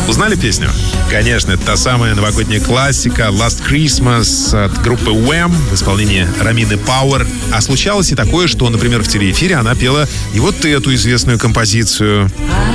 Узнали песню? Конечно, это та самая новогодняя классика Last Christmas от группы Wham в исполнении Ромины Пауэр. А случалось и такое, что, например, в телеэфире она пела и вот эту известную композицию.